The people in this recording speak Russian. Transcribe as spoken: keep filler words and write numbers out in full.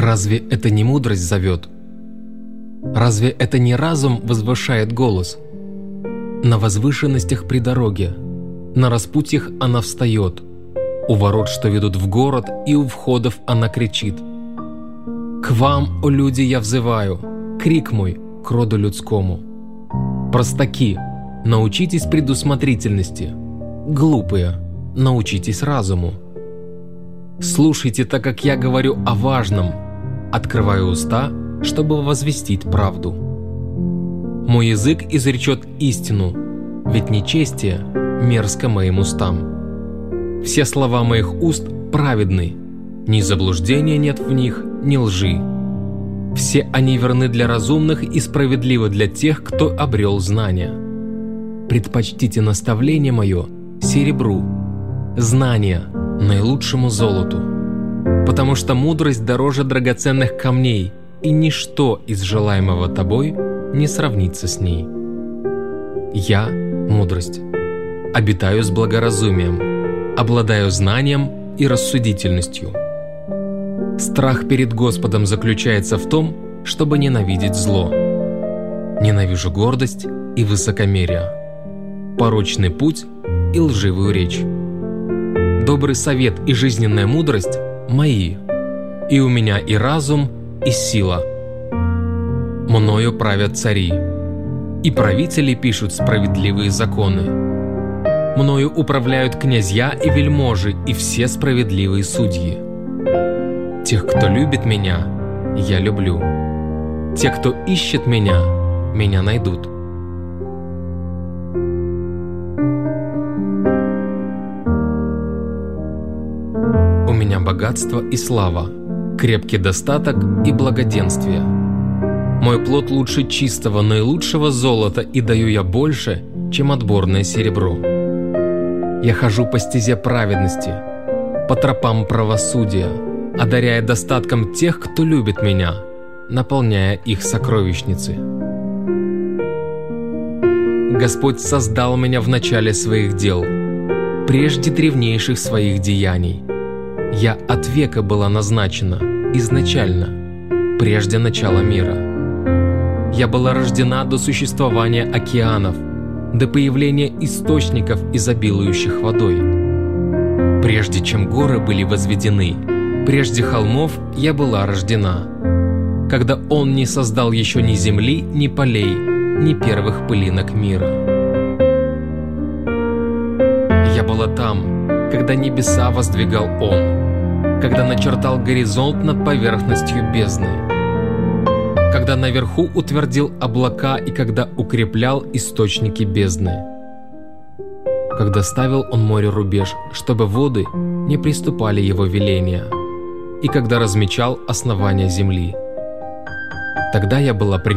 Разве это не мудрость зовет? Разве это не разум возвышает голос? На возвышенностях при дороге, на распутьях она встает, у ворот, что ведут в город, и у входов она кричит. «К вам, о люди, я взываю, крик мой к роду людскому. Простаки, научитесь предусмотрительности, глупые, научитесь разуму. Слушайте, так как я говорю о важном, открываю уста, чтобы возвестить правду. Мой язык изречет истину, ведь нечестие мерзко моим устам. Все слова моих уст праведны, ни заблуждения нет в них, ни лжи. Все они верны для разумных и справедливы для тех, кто обрел знания. Предпочтите наставление мое серебру, знания наилучшему золоту, потому что мудрость дороже драгоценных камней, и ничто из желаемого тобой не сравнится с ней. Я – мудрость, обитаю с благоразумием, обладаю знанием и рассудительностью. Страх перед Господом заключается в том, чтобы ненавидеть зло. Ненавижу гордость и высокомерие, порочный путь и лживую речь. Добрый совет и жизненная мудрость мои, и у меня и разум, и сила. Мною правят цари, и правители пишут справедливые законы. Мною управляют князья и вельможи, и все справедливые судьи. Тех, кто любит меня, я люблю. Те, кто ищет меня, меня найдут. У меня богатство и слава, крепкий достаток и благоденствие. Мой плод лучше чистого, наилучшего золота, и даю я больше, чем отборное серебро. Я хожу по стезе праведности, по тропам правосудия, одаряя достатком тех, кто любит меня, наполняя их сокровищницы. Господь создал меня в начале своих дел, прежде древнейших своих деяний. Я от века была назначена, изначально, прежде начала мира. Я была рождена до существования океанов, до появления источников, изобилующих водой. Прежде чем горы были возведены, прежде холмов я была рождена, когда Он не создал еще ни земли, ни полей, ни первых пылинок мира. Я была там, когда небеса воздвигал Он, когда начертал горизонт над поверхностью бездны, когда наверху утвердил облака и когда укреплял источники бездны, когда ставил Он море рубеж, чтобы воды не приступали Его веления, и когда размечал основания земли. Тогда я была принята